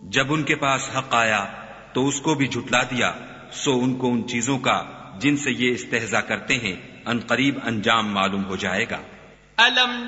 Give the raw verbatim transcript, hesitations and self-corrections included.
जब उनके पास हक आया तो उसको भी झुटला दिया, सो उनको उन चीजों का जिनसे ये इस्तेहजा करते हैं अनकरीब अंजाम मालूम हो जाएगा। अलम